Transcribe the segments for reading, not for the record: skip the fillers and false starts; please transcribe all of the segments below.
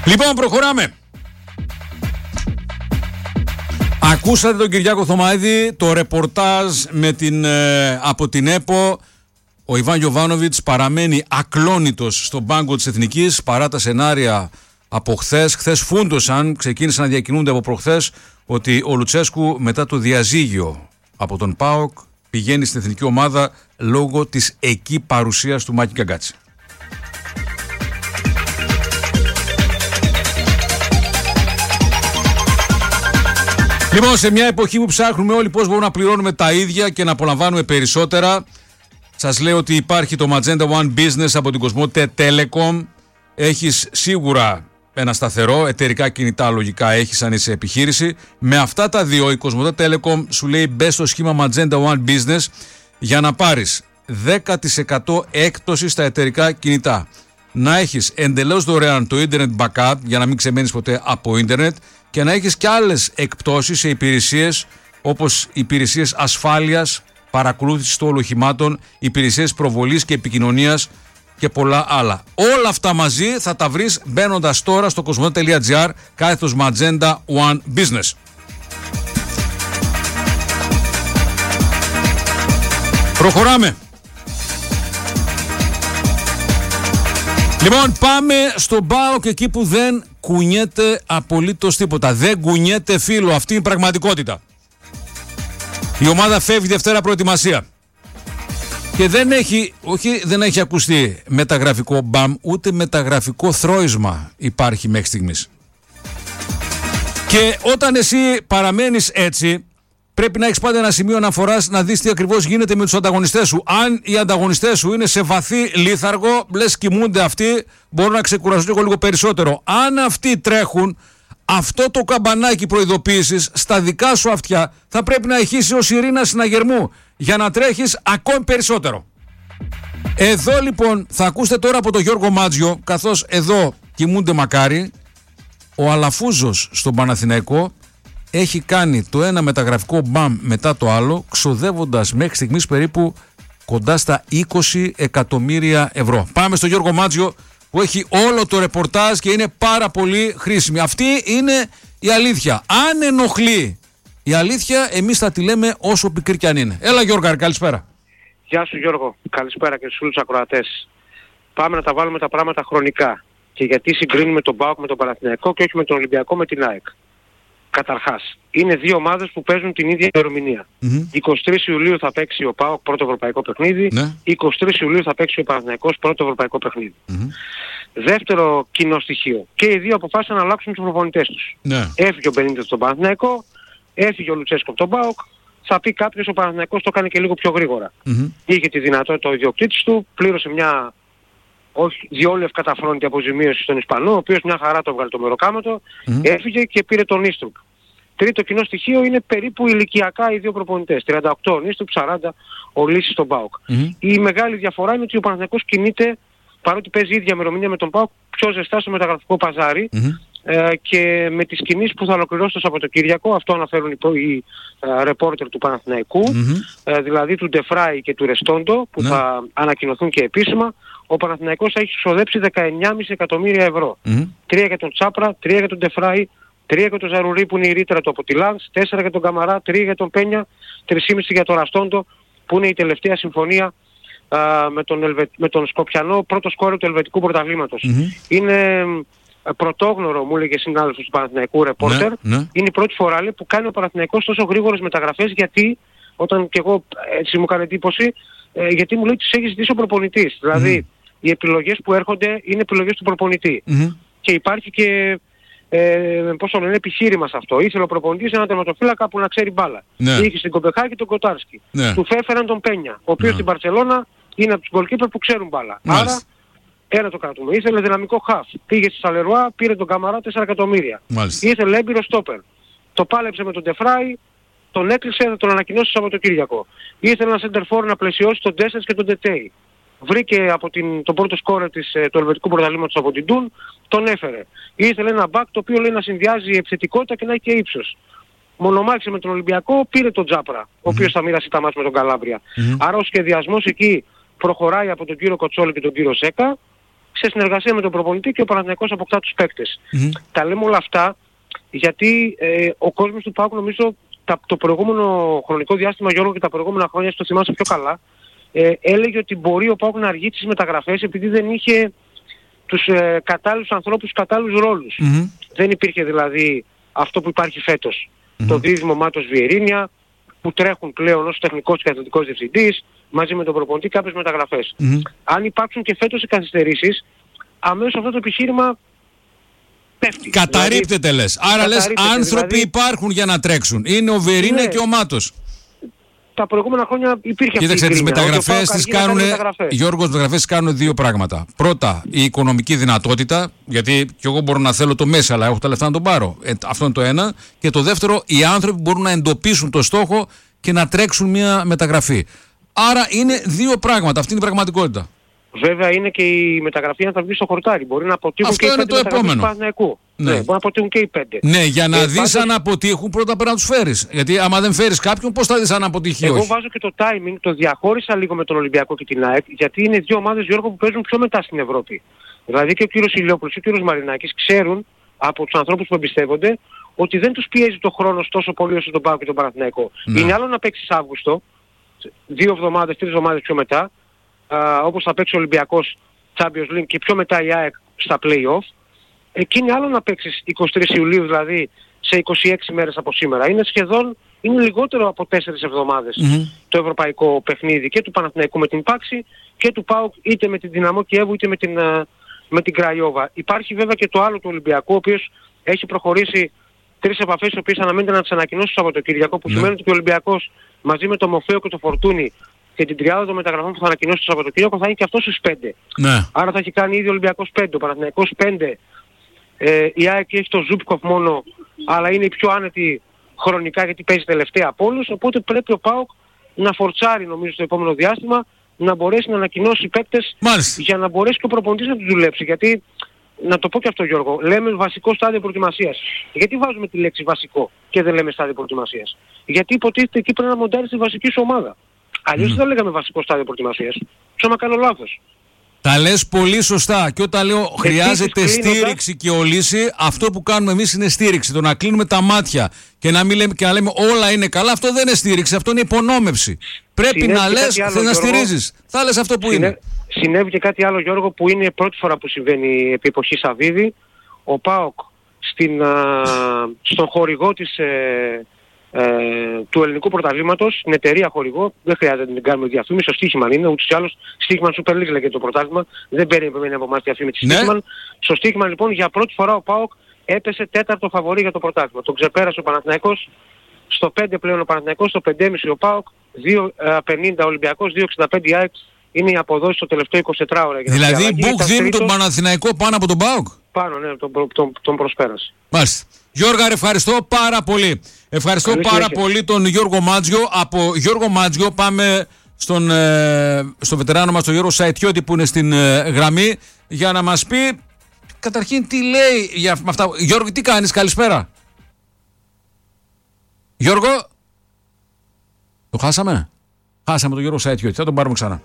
Λοιπόν, προχωράμε. Ακούσατε τον Κυριάκο Θωμαίδη, το ρεπορτάζ από την ΕΠΟ. Ο Ιβάν Γιοβάνοβιτς παραμένει ακλόνητος στον πάγκο της Εθνικής παρά τα σενάρια από χθες. Χθες φούντωσαν, ξεκίνησαν να διακινούνται από προχθές ότι ο Λουτσέσκου μετά το διαζύγιο από τον ΠΑΟΚ πηγαίνει στην εθνική ομάδα λόγω της εκεί παρουσίας του Μάκη Γκαγκάτση. Λοιπόν, σε μια εποχή που ψάχνουμε όλοι πώς μπορούμε να πληρώνουμε τα ίδια και να απολαμβάνουμε περισσότερα, σας λέω ότι υπάρχει το Magenta One Business από την Cosmote Telecom. Έχεις σίγουρα ένα σταθερό, εταιρικά κινητά λογικά έχεις αν είσαι επιχείρηση. Με αυτά τα δύο η Cosmote Telecom σου λέει μπες στο σχήμα Magenta One Business για να πάρεις 10% έκπτωση στα εταιρικά κινητά. Να έχεις εντελώς δωρεάν το Internet Backup για να μην ξεμένεις ποτέ από Ίντερνετ και να έχεις και άλλες εκπτώσεις σε υπηρεσίες όπως υπηρεσίες ασφάλειας, παρακολούθηση των οχημάτων, υπηρεσίες προβολής και επικοινωνίας και πολλά άλλα. Όλα αυτά μαζί θα τα βρεις μπαίνοντας τώρα στο cosmote.gr / Magenta One Business. Προχωράμε. Λοιπόν, πάμε στον ΠΑΟΚ εκεί που δεν κουνιέται απολύτως τίποτα. Δεν κουνιέται φίλο, αυτή είναι η πραγματικότητα. Η ομάδα φεύγει Δευτέρα προετοιμασία. Και δεν έχει ακουστεί μεταγραφικό μπαμ, ούτε μεταγραφικό θρώισμα υπάρχει μέχρι στιγμής. Και όταν εσύ παραμένεις έτσι, πρέπει να έχεις πάντα ένα σημείο αναφοράς να δεις τι ακριβώς γίνεται με τους ανταγωνιστές σου. Αν οι ανταγωνιστές σου είναι σε βαθύ λίθαργο, λες κοιμούνται αυτοί, μπορούν να ξεκουραστούν λίγο περισσότερο. Αν αυτοί τρέχουν, αυτό το καμπανάκι προειδοποίησης στα δικά σου αυτιά θα πρέπει να ηχήσει ως ειρήνα συναγερμού για να τρέχεις ακόμη περισσότερο. Εδώ λοιπόν θα ακούσετε τώρα από τον Γιώργο Μάτζιο, καθώς εδώ κοιμούνται μακάρι, ο Αλαφούζος στον Παναθηναϊκό έχει κάνει το ένα μεταγραφικό μπαμ μετά το άλλο, ξοδεύοντας μέχρι στιγμής περίπου κοντά στα 20 εκατομμύρια ευρώ. Πάμε στον Γιώργο Μάτζιο που έχει όλο το ρεπορτάζ και είναι πάρα πολύ χρήσιμη. Αυτή είναι η αλήθεια. Αν ενοχλεί η αλήθεια, εμείς θα τη λέμε όσο πικρή κι αν είναι. Έλα Γιώργο, καλησπέρα. Γεια σου Γιώργο, καλησπέρα και στους όλους τους ακροατές. Πάμε να τα βάλουμε τα πράγματα χρονικά. Και γιατί συγκρίνουμε τον ΠΑΟΚ με τον Παναθηναϊκό και όχι με τον Ολυμπιακό με την ΑΕΚ. Καταρχάς, είναι δύο ομάδες που παίζουν την ίδια ημερομηνία. 23 Ιουλίου θα παίξει ο ΠΑΟΚ πρώτο ευρωπαϊκό παιχνίδι, 23 Ιουλίου θα παίξει ο Παναθηναϊκός πρώτο ευρωπαϊκό παιχνίδι. Δεύτερο κοινό στοιχείο, και οι δύο αποφάσισαν να αλλάξουν τους προπονητές τους. Έφυγε ο Μπενίτες στον Παναθηναϊκό, έφυγε ο Λουτσέσκο από τον ΠΑΟΚ. Θα πει κάποιος ο Παναθηναϊκός το κάνει και λίγο πιο γρήγορα. Είχε τη δυνατότητα ο ιδιοκτήτης του, πλήρωσε μια όχι διόλου ευκαταφρόνητη αποζημίωση στον Ισπανό, ο οποίος μια χαρά το έβγαλε το μεροκάματο, έφυγε και πήρε τον Ίστρουπ. Τρίτο κοινό στοιχείο είναι περίπου ηλικιακά οι δύο προπονητές. 38 ο Ίστρουπ, 40 ο Λύσης στον ΠΑΟΚ. Η μεγάλη διαφορά είναι ότι ο Παναθηναϊκός κινείται, παρότι παίζει η ίδια ημερομηνία με τον ΠΑΟΚ, πιο ζεστά στο μεταγραφικό παζάρι. Και με τις κινήσεις που θα ολοκληρώσει το Σαββατοκύριακο, αυτό αναφέρουν οι ρεπόρτερ του Παναθηναϊκού, δηλαδή του Ντεφράι και του Ρεστόντο, που θα ανακοινωθούν και επίσημα, ο Παναθηναϊκός θα έχει ξοδέψει 19,5 εκατομμύρια ευρώ. 3 για τον Τσάπρα, 3 για τον Ντεφράι, 3 για τον Ζαρουρί που είναι η ρήτρα του από τη Λανς, 4 για τον Καμαρά, 3 για τον Πένια, 3,5 για τον Ραστόντο, που είναι η τελευταία συμφωνία με τον Σκοπιανό πρώτο σκόρερ του Ελβετικού Πρωταθλήματος. Είναι πρωτόγνωρο, μου έλεγε συνάδελφος του Παναθηναϊκού ρεπόρτερ, είναι η πρώτη φορά λέει, που κάνει ο Παναθηναϊκός τόσο γρήγορες μεταγραφές, γιατί όταν και εγώ έτσι μου έκανε εντύπωση, γιατί μου λέει τους έχει ζητήσει ο προπονητής. Δηλαδή οι επιλογές που έρχονται είναι επιλογές του προπονητή. Και υπάρχει και πόσο λένε επιχείρημα σε αυτό. Ήθελε ο προπονητής ένα τερματοφύλακα που να ξέρει μπάλα. Είχε στην Κοπεχάγη τον Κοτάρσκι. Του φέφεραν τον Πένια, ο οποίος στην Μπαρσελόνα είναι από τους γκολκίπερ που ξέρουν μπάλα. Άρα ένα το κρατούμε. Ήθελε δυναμικό χαφ. Πήγε στη Σαλερουά, πήρε τον Καμαρά 4 εκατομμύρια. Ήθελε έμπειρο στόπερ. Το πάλεψε με τον Ντεφράι, τον έκλεισε, θα τον ανακοινώσει το Σαββατοκύριακο. Ήθελε ένα σεντερφόρ να πλαισιώσει τον Ντέσσερς και τον Ντετέι. Βρήκε από τον πρώτο σκόρερ του Ελβετικού Πρωταθλήματος από την Τουν, τον έφερε. Ήθελε ένα μπακ το οποίο λέει να συνδυάζει επιθετικότητα και να έχει και ύψος. Μονομάχησε με τον Ολυμπιακό, πήρε τον Τζάπρα, ο οποίος θα μοιράσει τα μάτς με τον Καλάμπρια. Άρα ο σχεδιασμός εκεί προχωράει από τον κύριο Κοτσόλη και τον κύριο Σέκα σε συνεργασία με τον προπονητή και ο Παναθηναϊκός αποκτά τους παίκτες. Τα λέμε όλα αυτά γιατί ο κόσμος του ΠΑΟΚ νομίζω το προηγούμενο χρονικό διάστημα, Γιώργο, και τα προηγούμενα χρόνια, το θυμάσαι πιο καλά, έλεγε ότι μπορεί ο ΠΑΟΚ να αργεί τις μεταγραφές επειδή δεν είχε τους κατάλληλους ανθρώπους, τους κατάλληλους ρόλους. Δεν υπήρχε δηλαδή αυτό που υπάρχει φέτος. Το δίδυμο Μάτος Βιερίνια, που τρέχουν πλέον ως τεχνικός και αθλητικός διευθυντής, μαζί με τον προπονητή κάποιες μεταγραφές. Αν υπάρξουν και φέτος οι καθυστερήσεις, αμέσως αυτό το επιχείρημα πέφτει. Καταρρίπτεται δηλαδή, λες. Άρα λες άνθρωποι δηλαδή, υπάρχουν για να τρέξουν. Είναι ο Βιερίνια και ο Μάτος. Τα προηγούμενα χρόνια υπήρχε αυτή η γκρίνια. Κοίταξε, τις μεταγραφές τις κάνουν, Γιώργο, τις μεταγραφές κάνουν δύο πράγματα. Πρώτα, η οικονομική δυνατότητα, γιατί κι εγώ μπορώ να θέλω το μέσα, αλλά έχω τα λεφτά να τον πάρω. Αυτό είναι το ένα. Και το δεύτερο, οι άνθρωποι μπορούν να εντοπίσουν το στόχο και να τρέξουν μια μεταγραφή. Άρα είναι δύο πράγματα. Αυτή είναι η πραγματικότητα. Βέβαια είναι και η μεταγραφή να τα βγει στο χορτάρι. Μπορεί να αποτύχουν αυτό και οι 5 μεταγραφές του Παναθηναϊκού. Ναι, μπορεί να αποτύχουν και οι 5. Ναι, για να δεις αν αποτύχουν πρώτα πρέπει να τους φέρεις. Γιατί άμα δεν φέρεις κάποιον, πώς θα δεις αν αποτύχει ή όχι. Εγώ βάζω και το timing, το διαχώρισα λίγο με τον Ολυμπιακό και την ΑΕΚ, γιατί είναι δύο ομάδες, Γιώργο, που παίζουν πιο μετά στην Ευρώπη. Δηλαδή και ο κύριος Ηλιόπουλος και ο κύριος Μαρινάκης ξέρουν από τους ανθρώπους που εμπιστεύονται ότι δεν τους πιέζει το χρόνος τόσο πολύ όσο τον ΠΑΟΚ και τον Παναθηναϊκό. Είναι άλλο να παίξεις Αύγουστο, 2 εβδομάδες, 3 εβδομάδες πιο μετά, όπως θα παίξει ο Ολυμπιακός Champions League και πιο μετά η ΑΕΚ στα play-off. Εκεί είναι άλλο να παίξεις 23 Ιουλίου, δηλαδή σε 26 μέρες από σήμερα. Είναι λιγότερο από 4 εβδομάδες το ευρωπαϊκό παιχνίδι και του Παναθηναϊκού με την Πάξη και του ΠΑΟΚ είτε με την Δυναμό Κιέβου είτε με την Κραϊόβα. Υπάρχει βέβαια και το άλλο του Ολυμπιακού, ο οποίος έχει προχωρήσει 3 επαφές, οι οποίες αναμένεται να τις ανακοινώσει το Σαββατοκύριακο, που σημαίνει ότι ο Ολυμπιακός μαζί με το Μοφέο και το Φορτούνι και την τριάδα των μεταγραφών που θα ανακοινώσει το Σαββατοκύριακο θα είναι και αυτός στους 5. Ναι. Άρα θα έχει κάνει ήδη ο Ολυμπιακός 5, ο Παναθηναϊκός 5. Η ΑΕΚ έχει το Ζούπκοφ μόνο, αλλά είναι η πιο άνετη χρονικά γιατί παίζει τελευταία από όλους. Οπότε πρέπει ο ΠΑΟΚ να φορτσάρει νομίζω στο επόμενο διάστημα, να μπορέσει να ανακοινώσει παίκτες για να μπορέσει και ο προπονητής να τους δουλέψει. Γιατί, να το πω και αυτό Γιώργο, λέμε βασικό στάδιο προετοιμασίας. Γιατί βάζουμε τη λέξη βασικό και δεν λέμε στάδιο προετοιμασίας? Γιατί υποτίθεται εκεί πρέπει να μοντάρεις τη βασική σου ομάδα. Αλλιώς δεν λέγαμε βασικό στάδιο προετοιμασίας. Ξέρω κάνω λάθος. Τα λες πολύ σωστά. Και όταν λέω χρειάζεται στήριξη και ολύση, αυτό που κάνουμε εμείς είναι στήριξη. Το να κλείνουμε τα μάτια και να λέμε όλα είναι καλά, αυτό δεν είναι στήριξη, αυτό είναι υπονόμευση. Πρέπει να λες, θες να στηρίζεις. Θα λες αυτό που είναι. Συνέβη και κάτι άλλο, Γιώργο, που είναι η πρώτη φορά που συμβαίνει επί εποχή Σαββίδη. Ο ΠΑΟΚ στον χορηγό του ελληνικού πρωταθλήματος, στην εταιρεία χορηγό, δεν χρειάζεται να την κάνουμε διαφήμιση, στο στοίχημα είναι, ούτως ή άλλως στοίχημα Super League λέγεται το πρωτάθλημα, δεν περιμένει από εμάς διαφήμιση στοίχημα. Στο στοίχημα λοιπόν για πρώτη φορά ο ΠΑΟΚ έπεσε 4ο φαβορί για το πρωτάθλημα. Τον ξεπέρασε ο Παναθηναϊκός, στο 5 πλέον ο Παναθηναϊκός, στο 5,5 ο ΠΑΟΚ, 2,50 ο Ολυμπιακός, 2,65 η ΑΕΚ. Είναι η αποδόση στο τελευταίο 24 ώρα. Δηλαδή Μπουκ δίνει τον Παναθηναϊκό πάνω από τον ΠΑΟΚ? Πάνω, ναι, τον προσπέρασε. Μάλιστα. Γιώργα, ευχαριστώ πάρα πολύ. Ευχαριστώ πάρα πολύ τον Γιώργο Μάτζιο. Από Γιώργο Μάτζιο πάμε στο βετεράνο μας τον Γιώργο Σαϊτιώτη που είναι στην γραμμή για να μας πει καταρχήν τι λέει για αυτά. Γιώργο, τι κάνεις? Καλησπέρα. Γιώργο, το χάσαμε? Χάσαμε τον Γιώργο Σαϊτιώτη, θα τον πάρουμε ξανά.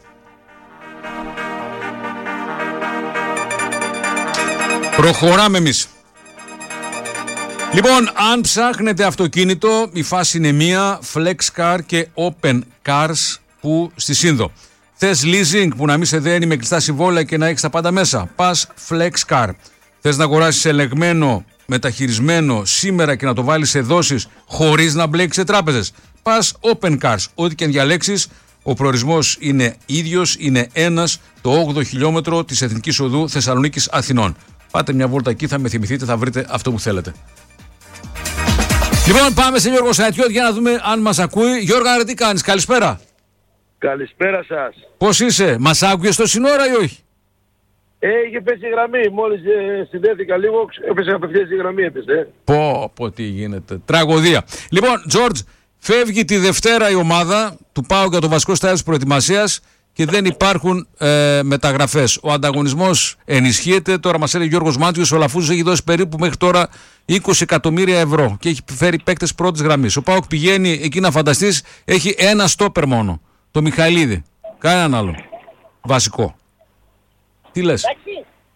Προχωράμε εμείς. Λοιπόν, αν ψάχνετε αυτοκίνητο, η φάση είναι μία, Flex Car και Open Cars που στη Σύνδο. Θες leasing που να μην σε δένει με κλειστά συμβόλαια και να έχεις τα πάντα μέσα? Πας Flex Car. Θες να αγοράσεις ελεγμένο, μεταχειρισμένο σήμερα και να το βάλεις σε δόσεις χωρίς να μπλέξεις σε τράπεζες? Πας Open Cars. Ό,τι και αν διαλέξεις, ο προορισμός είναι ίδιος, είναι ένας, το 8ο χιλιόμετρο της Εθνικής Οδού Θεσσαλονίκης Αθηνών. Πάτε μια βόλτα εκεί, θα με θυμηθείτε, θα βρείτε αυτό που θέλετε. Λοιπόν, πάμε σε Γιώργο Σαϊτιώτη για να δούμε αν μας ακούει. Γιώργο, άρα τι κάνεις? Καλησπέρα. Καλησπέρα σας. Πώς είσαι? Μας άκουγες στο σύνορα ή όχι? Είχε πέσει η γραμμή. Μόλις συνδέθηκα λίγο, έπεσε απευθείας η γραμμή. Πω, τι γίνεται. Τραγωδία. Λοιπόν, Τζόρτζ, φεύγει τη Δευτέρα η ομάδα του ΠΑΟΚ για το βασικό στάδιο της προετοιμασίας και δεν υπάρχουν μεταγραφές. Ο ανταγωνισμός ενισχύεται. Τώρα μας έλεγε ο Γιώργος Μάτζιος, ο Λαφούζος έχει δώσει περίπου μέχρι τώρα 20 εκατομμύρια ευρώ και έχει φέρει παίκτες πρώτης γραμμής. Ο ΠΑΟΚ πηγαίνει εκεί, να φανταστείς, έχει ένα στόπερ μόνο. Το Μιχαηλίδη. Κανέναν άλλο. Βασικό. Τι λες?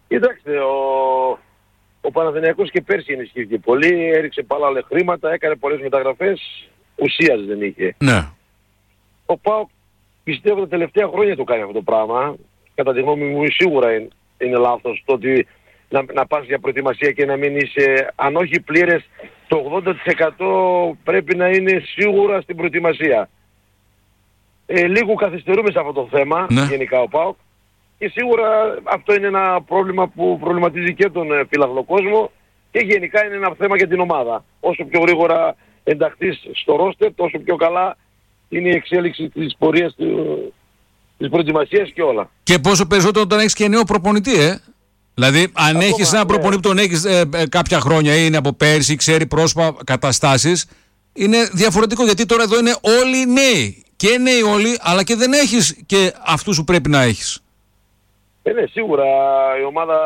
Κοιτάξτε, ο Παναθηναϊκός και πέρσι ενισχύθηκε πολύ, έριξε πάρα χρήματα, έκανε πολλές μεταγραφές, ουσίας δεν είχε. Ναι. Ο ΠΑΟΚ πιστεύω τα τελευταία χρόνια το κάνει αυτό το πράγμα. Κατά τη γνώμη μου σίγουρα είναι λάθος το ότι να πας για προετοιμασία και να μην είσαι, αν όχι πλήρες, το 80% πρέπει να είναι σίγουρα στην προετοιμασία. Λίγο καθυστερούμε σε αυτό το θέμα, ναι, γενικά ο ΠΑΟΚ. Και σίγουρα αυτό είναι ένα πρόβλημα που προβληματίζει και τον φύλαθλο κόσμο και γενικά είναι ένα θέμα για την ομάδα. Όσο πιο γρήγορα ενταχθείς στο ρόστερ, τόσο πιο καλά είναι η εξέλιξη της πορείας της προετοιμασίας και όλα. Και πόσο περισσότερο όταν έχεις και νέο προπονητή, Δηλαδή, αν έχεις έναν προπονητή που τον έχεις κάποια χρόνια ή είναι από πέρσι, ξέρει πρόσωπα, καταστάσεις, είναι διαφορετικό γιατί τώρα εδώ είναι όλοι νέοι. Και νέοι όλοι, αλλά και δεν έχεις και αυτούς που πρέπει να έχεις. Ναι, σίγουρα η ομάδα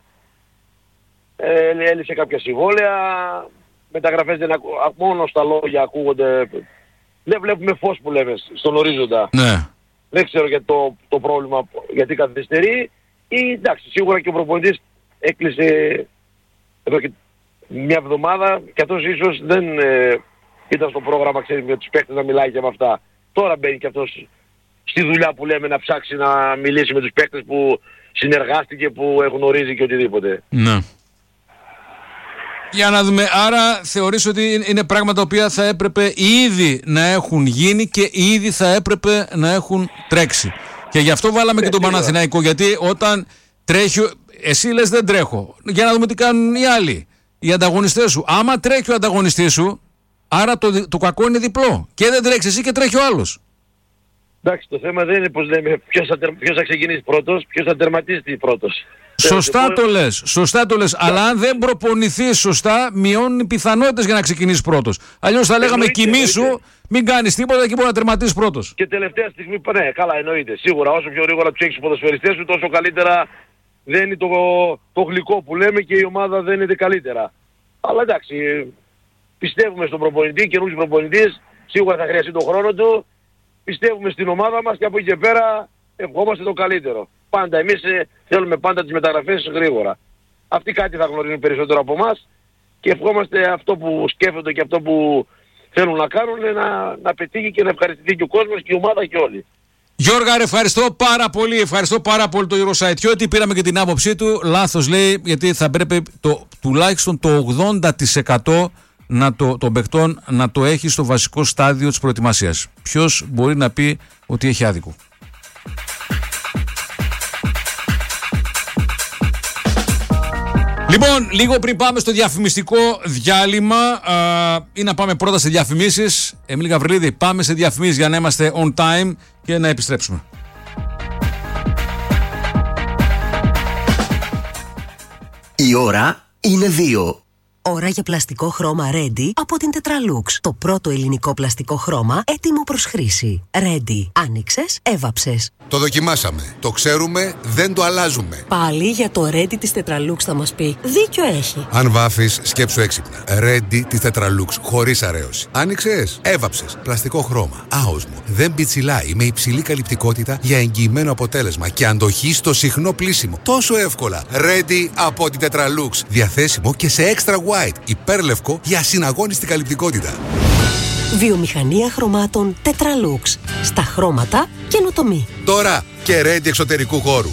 έλυσε κάποια συμβόλαια, μεταγραφές μόνο στα λόγια ακούγονται, δεν βλέπουμε φως που λέμε στον ορίζοντα. Ναι. Δεν ξέρω για το πρόβλημα γιατί καθυστερεί ή εντάξει, σίγουρα και ο προπονητής έκλεισε εδώ και μια εβδομάδα και αυτός ίσως δεν ήταν στο πρόγραμμα, ξέρει, με τους παίκτες να μιλάει και με αυτά. Τώρα μπαίνει και αυτός στη δουλειά που λέμε να ψάξει να μιλήσει με τους παίκτες που συνεργάστηκε, που γνωρίζει και οτιδήποτε. Ναι. Για να δούμε. Άρα θεωρείς ότι είναι πράγματα τα οποία θα έπρεπε ήδη να έχουν γίνει και ήδη θα έπρεπε να έχουν τρέξει. Και γι' αυτό βάλαμε και τον Παναθηναϊκό. Γιατί όταν τρέχει, εσύ λες δεν τρέχω. Για να δούμε τι κάνουν οι άλλοι, οι ανταγωνιστές σου. Άμα τρέχει ο ανταγωνιστής σου, άρα το κακό είναι διπλό. Και δεν τρέχεις εσύ και τρέχει ο άλλος. Εντάξει, το θέμα δεν είναι πως λέμε ποιος θα ξεκινήσει πρώτος, ποιος θα τερματίσει πρώτος. Σωστά το λες. Αλλά αν δεν προπονηθείς σωστά, μειώνουν οι πιθανότητες για να ξεκινήσεις πρώτος. Αλλιώς θα λέγαμε κοιμήσου, μην κάνεις τίποτα και μπορεί να τερματίσεις πρώτος. Και τελευταία στιγμή, ναι, καλά εννοείται. Σίγουρα όσο πιο γρήγορα τους έχεις τους ποδοσφαιριστές σου, τόσο καλύτερα δεν είναι το γλυκό που λέμε και η ομάδα δεν είναι καλύτερα. Αλλά εντάξει, πιστεύουμε στον προπονητή, καινούργιος προπονητής, σίγουρα θα χρειαστεί τον χρόνο του. Πιστεύουμε στην ομάδα μας και από εκεί και πέρα ευχόμαστε το καλύτερο. Πάντα εμείς θέλουμε πάντα τις μεταγραφές γρήγορα. Αυτοί κάτι θα γνωρίζουν περισσότερο από εμάς και ευχόμαστε αυτό που σκέφτονται και αυτό που θέλουν να κάνουν να πετύχει και να ευχαριστηθεί και ο κόσμος και η ομάδα και όλοι. Γιώργα, ευχαριστώ πάρα πολύ τον Γιώργο Σαϊτιώτη. Πήραμε και την άποψή του. Λάθος λέει, γιατί θα πρέπει τουλάχιστον το 80% των παιχτών να το έχει στο βασικό στάδιο της προετοιμασίας. Ποιος μπορεί να πει ότι έχει άδικο? Λοιπόν, λίγο πριν πάμε στο διαφημιστικό διάλειμμα ή να πάμε πρώτα σε διαφημίσεις. Εμίλη Γαβριλίδη, πάμε σε διαφημίσεις για να είμαστε on time και να επιστρέψουμε. Η ώρα είναι 2. Ώρα για πλαστικό χρώμα Ready από την Tetralux. Το πρώτο ελληνικό πλαστικό χρώμα έτοιμο προς χρήση. Ready. Άνοιξες, έβαψες. Το δοκιμάσαμε. Το ξέρουμε, δεν το αλλάζουμε. Πάλι για το Ready της Tetralux θα μας πει. Δίκιο έχει. Αν βάφεις, σκέψου έξυπνα. Ready της Tetralux, χωρίς αρέωση. Άνοιξες, έβαψες. Πλαστικό χρώμα. Άοσμο. Δεν πιτσιλάει, με υψηλή καλυπτικότητα για εγγυημένο αποτέλεσμα και αντοχή στο συχνό πλύσιμο. Τόσο εύκολα. Ready από την Tetralux. Διαθέσιμο και σε extra white, υπέρλευκο για ασυναγώνιστη καλυπτικότητα. Βιομηχανία χρωμάτων Tetralux. Στα χρώματα καινοτομή. Τώρα και Ready εξωτερικού χώρου.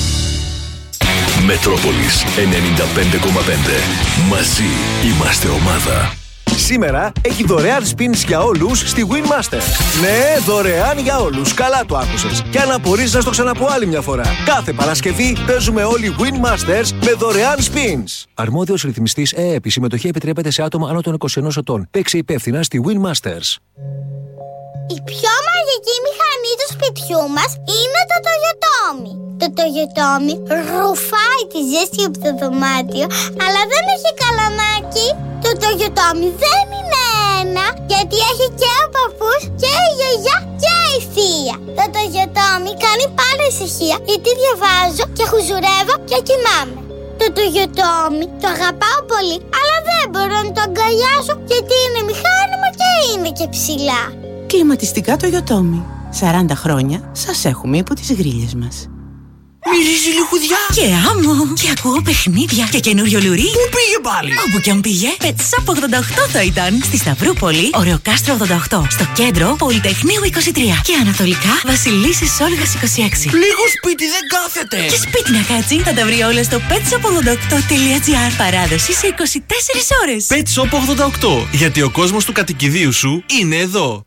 Μετρόπολης 95,5. Μαζί είμαστε ομάδα. Σήμερα έχει δωρεάν spins για όλους στη Winmasters. Ναι, δωρεάν για όλους. Καλά το άκουσες. Και αν απορείς να στο ξαναπώ άλλη μια φορά. Κάθε Παρασκευή παίζουμε όλοι Winmasters με δωρεάν spins. Αρμόδιος ρυθμιστής ΕΕΠ. Συμμετοχή επιτρέπεται σε άτομα άνω των 21 ετών. Παίξε υπεύθυνα στη Winmasters. Η πιο μαγική μηχανή του σπιτιού μας είναι το Toyotomi. Το Toyotomi ρουφάει τη ζέστη από το δωμάτιο, αλλά δεν έχει καλαμάκι. Το Toyotomi δεν είναι ένα, γιατί έχει και ο παππούς και η γιαγιά και η θεία. Το Toyotomi κάνει πάντα ησυχία, γιατί διαβάζω και χουζουρεύω και κοιμάμαι. Το Toyotomi το αγαπάω πολύ, αλλά δεν μπορώ να το αγκαλιάσω, γιατί είναι μηχάνημα και είναι και ψηλά. Κλιματιστικά Toyotomi. 40 χρόνια σας έχουμε υπό τις γρίλες μας. Μυρίζει λιχουδιά. Και άμμο. Και ακούω παιχνίδια. Και καινούριο λουρί. Πού πήγε πάλι? Όπου κι αν πήγε. Pet Shop 88 θα ήταν. Στη Σταυρούπολη, Ωρεοκάστρο 88. Στο κέντρο, Πολυτεχνείου 23. Και ανατολικά, Βασιλίσσης Όλγας 26. Λίγο σπίτι δεν κάθεται. Και σπίτι να κάτσει, θα τα βρει όλα στο petshop88.gr. Παράδοση σε 24 ώρες. Pet Shop 88. Γιατί ο κόσμος του κατοικιδίου σου είναι εδώ.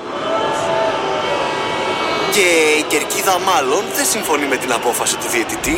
Και η κερκίδα μάλλον δεν συμφωνεί με την απόφαση του διαιτητή.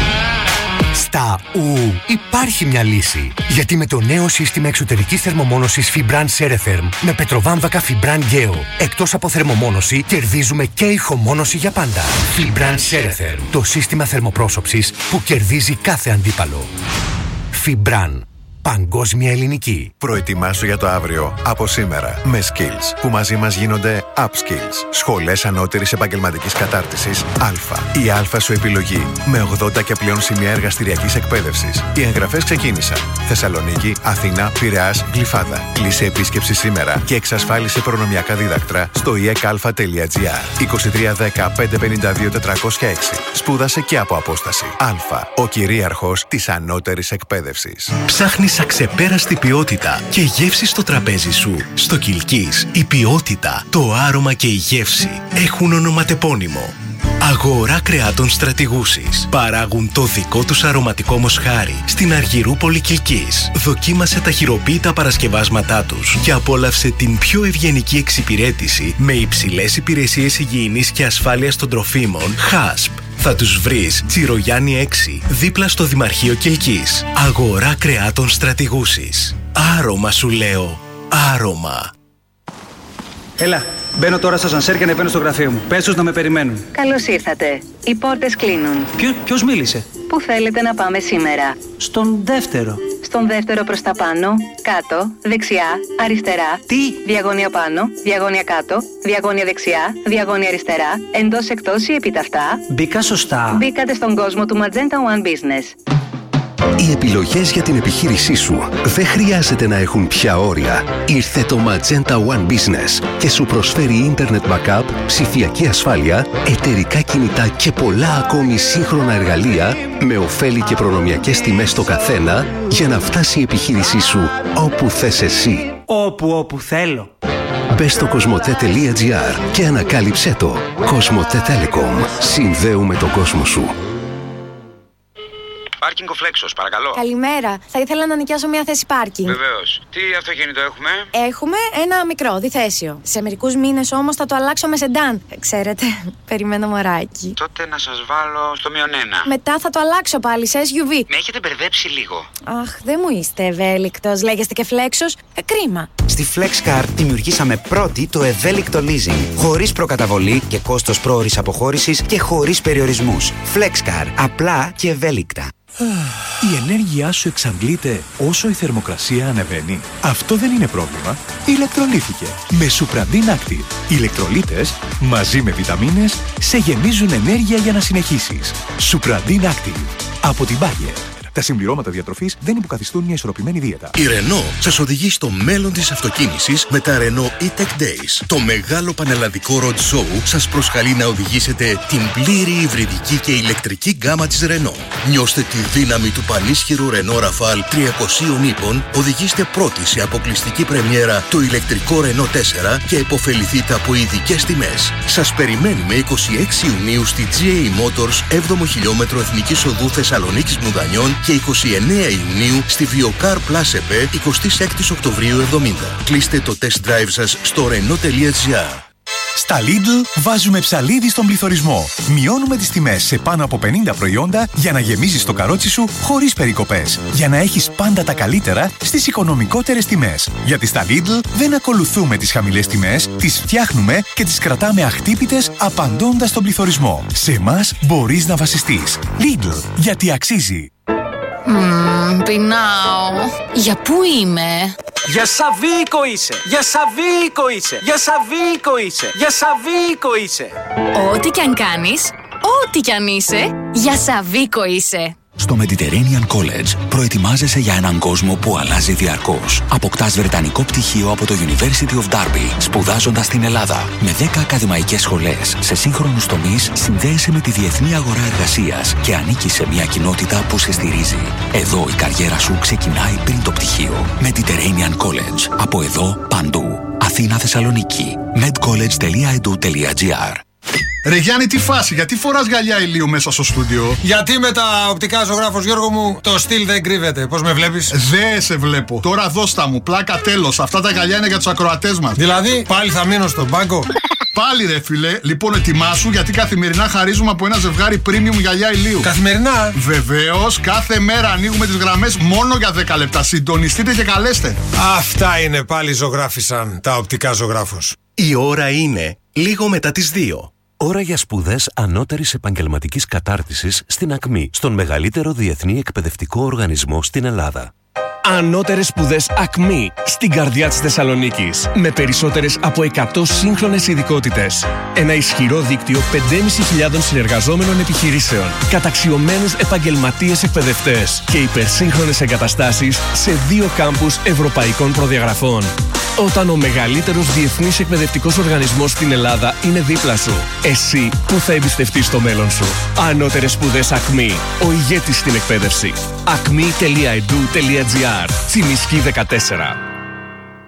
Στα υπάρχει μια λύση. Γιατί με το νέο σύστημα εξωτερικής θερμομόνωσης Fibran Ceretherm με πετροβάμβακα Fibran Geo, εκτός από θερμομόνωση, κερδίζουμε και ηχομόνωση για πάντα. Fibran Ceretherm, το σύστημα θερμοπρόσωψης που κερδίζει κάθε αντίπαλο. Fibran. Παγκόσμια ελληνική. Προετοιμάσου για το αύριο από σήμερα με Skills που μαζί μας γίνονται Upskills. Σχολές ανώτερης επαγγελματικής κατάρτισης Α. Η Α σου επιλογή με 80 και πλέον σημεία εργαστηριακής εκπαίδευσης. Οι εγγραφές ξεκίνησαν. Θεσσαλονίκη, Αθήνα, Πειραιάς, Γλυφάδα. Κλείσε επίσκεψη σήμερα και εξασφάλισε προνομιακά δίδακτρα στο iecalfa.gr. 2310 552 406. Σπούδασε και από απόσταση. Α. Ο κυρίαρχος της ανώτερης εκπαίδευσης. Ψάχνεις αξεπέραστη ποιότητα και γεύση στο τραπέζι σου. Στο Κιλκής η ποιότητα, το άρωμα και η γεύση έχουν ονοματεπώνυμο. Αγορά κρεάτων Στρατηγούσης. Παράγουν το δικό τους αρωματικό μοσχάρι στην Αργυρούπολη Κιλκής. Δοκίμασε τα χειροποίητα παρασκευάσματά τους και απόλαυσε την πιο ευγενική εξυπηρέτηση με υψηλές υπηρεσίες υγιεινής και ασφάλειας των τροφίμων HASP. Θα τους βρεις Τσιρογιάννη 6, δίπλα στο Δημαρχείο Κιλκής. Αγορά κρεάτων Στρατηγούσης. Άρωμα σου λέω. Άρωμα. Έλα, μπαίνω τώρα στο ασανσέρ και ανεβαίνω στο γραφείο μου. Πες τους να με περιμένουν. Καλώς ήρθατε. Οι πόρτες κλείνουν. Ποιος μίλησε? Πού θέλετε να πάμε σήμερα? Στον δεύτερο. Στον δεύτερο προς τα πάνω, κάτω, δεξιά, αριστερά. Τι? Διαγώνια πάνω, διαγώνια κάτω, διαγώνια δεξιά, διαγώνια αριστερά, εντός εκτός ή επιταυτά. Μπήκα σωστά. Μπήκατε στον κόσμο του Magenta One Business. Οι επιλογές για την επιχείρησή σου δεν χρειάζεται να έχουν πια όρια. Ήρθε το Magenta One Business και σου προσφέρει Internet Backup, ψηφιακή ασφάλεια, εταιρικά κινητά και πολλά ακόμη σύγχρονα εργαλεία με ωφέλη και προνομιακές τιμές στο καθένα για να φτάσει η επιχείρησή σου όπου θες εσύ. Όπου θέλω. Μπες στο cosmote.gr και ανακάλυψέ το. Cosmote Telecom. Συνδέουμε τον κόσμο σου. Πάρκινγκ ο Φλέξος, παρακαλώ. Καλημέρα. Θα ήθελα να νοικιάσω μια θέση πάρκινγκ. Βεβαίως. Τι αυτοκίνητο έχουμε? Έχουμε ένα μικρό, διθέσιο. Σε μερικούς μήνες όμως θα το αλλάξω με σεντάν. Ξέρετε, περιμένω μωράκι. Τότε να σας βάλω στο -1. Μετά θα το αλλάξω πάλι σε SUV. Με έχετε μπερδέψει λίγο. Αχ, δεν μου είστε ευέλικτος. Λέγεστε και Φλέξος. Κρίμα. Στη FlexCar δημιουργήσαμε πρώτη το ευέλικτο leasing. Χωρίς προκαταβολή και κόστος πρόωρης αποχώρησης και χωρίς περιορισμούς. FlexCar. Απλά και ευέλικτα. Η ενέργειά σου εξαντλείται όσο η θερμοκρασία ανεβαίνει. Αυτό δεν είναι πρόβλημα. Ηλεκτρολίθηκε με Supradin Active. Οι ηλεκτρολίτες μαζί με βιταμίνες σε γεμίζουν ενέργεια για να συνεχίσεις. Supradin Active από την Bayer. Τα συμπληρώματα διατροφής δεν υποκαθιστούν μια ισορροπημένη δίαιτα. Η Renault σας οδηγεί στο μέλλον της αυτοκίνησης με τα Renault E-Tech Days. Το μεγάλο πανελλαδικό road show σας προσκαλεί να οδηγήσετε την πλήρη υβριδική και ηλεκτρική γκάμα της Renault. Νιώστε τη δύναμη του πανίσχυρου Renault Rafale 300 ύπων, οδηγήστε πρώτοι σε αποκλειστική πρεμιέρα το ηλεκτρικό Renault 4 και υποφεληθείτε από ειδικές τιμές. Σας περιμένουμε 26 Ιουνίου στη GA Motors 7ο χιλιόμετρο Εθνικής Οδού Θεσσαλονίκης Μουδανιών και 29 Ιουνίου στη Viokar Plus ΕΠΕ 26 Οκτωβρίου 70. Κλείστε το test drive σας στο renault.gr. Στα Lidl βάζουμε ψαλίδι στον πληθωρισμό. Μειώνουμε τις τιμές σε πάνω από 50 προϊόντα για να γεμίζεις το καρότσι σου χωρίς περικοπές. Για να έχεις πάντα τα καλύτερα στις οικονομικότερες τιμές. Γιατί στα Lidl δεν ακολουθούμε τις χαμηλές τιμές, τις φτιάχνουμε και τις κρατάμε αχτύπητες απαντώντας στον πληθωρισμό. Σε εμάς μπορείς να βασιστείς. Lidl, γιατί αξίζει. Πεινάω. Για πού είμαι? Για Σαββίκο είσαι! Για Σαββίκο είσαι! Για Σαββίκο είσαι! Για Σαββίκο είσαι! Ό,τι κι αν κάνεις, ό,τι κι αν είσαι, για Σαββίκο είσαι. Στο Mediterranean College προετοιμάζεσαι για έναν κόσμο που αλλάζει διαρκώς. Αποκτάς βρετανικό πτυχίο από το University of Derby, σπουδάζοντας στην Ελλάδα. Με 10 ακαδημαϊκές σχολές σε σύγχρονους τομείς, συνδέεσαι με τη διεθνή αγορά εργασίας και ανήκεις σε μια κοινότητα που σε στηρίζει. Εδώ η καριέρα σου ξεκινάει πριν το πτυχίο. Mediterranean College. Από εδώ παντού. Αθήνα, Θεσσαλονίκη. medcollege.edu.gr. Ρε Γιάννη, τι φάση, γιατί φοράς γυαλιά ηλίου μέσα στο στούντιο? Γιατί με τα οπτικά ζωγράφος, Γιώργο μου, το στυλ δεν κρύβεται. Πώς με βλέπεις? Δεν σε βλέπω. Τώρα δώστα μου, πλάκα τέλος. Αυτά τα γυαλιά είναι για τους ακροατές μας. Δηλαδή, πάλι θα μείνω στον πάγκο? Πάλι ρε φίλε, λοιπόν ετοιμάσου γιατί καθημερινά χαρίζουμε από ένα ζευγάρι premium γυαλιά ηλίου. Καθημερινά? Βεβαίως, κάθε μέρα ανοίγουμε τις γραμμές μόνο για 10 λεπτά. Συντονιστείτε και καλέστε. Αυτά είναι, πάλι ζωγράφισαν τα οπτικά ζωγράφος. Η ώρα είναι λίγο μετά τις 2. Ώρα για σπουδές ανώτερης επαγγελματικής κατάρτισης στην ΑΚΜΗ, στον μεγαλύτερο διεθνή εκπαιδευτικό οργανισμό στην Ελλάδα. Ανώτερες σπουδές ΑΚΜΗ, στην καρδιά της Θεσσαλονίκης, με περισσότερες από 100 σύγχρονες ειδικότητες. Ένα ισχυρό δίκτυο 5.500 συνεργαζόμενων επιχειρήσεων, καταξιωμένους επαγγελματίες εκπαιδευτές και υπερσύγχρονες εγκαταστάσεις σε 2 κάμπους ευρωπαϊκών προδιαγραφών. Όταν ο μεγαλύτερος διεθνής εκπαιδευτικός οργανισμός στην Ελλάδα είναι δίπλα σου, εσύ που θα εμπιστευτείς το μέλλον σου. Ανώτερες σπουδές ΑΚΜΗ, ο ηγέτης στην εκπαίδευση. acme.edu.gr. Τσιμισκή 14.